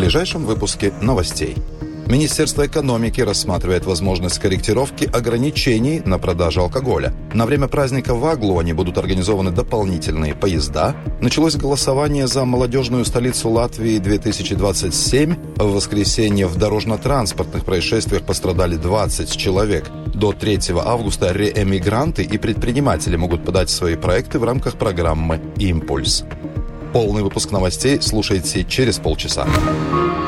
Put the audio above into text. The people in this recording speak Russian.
ближайшем выпуске новостей. Министерство экономики рассматривает возможность корректировки ограничений на продажу алкоголя. На время праздника в Аглоне будут организованы дополнительные поезда. Началось голосование за молодежную столицу Латвии 2027. В воскресенье в дорожно-транспортных происшествиях пострадали 20 человек. До 3 августа реэмигранты и предприниматели могут подать свои проекты в рамках программы «Импульс». Полный выпуск новостей слушайте через полчаса.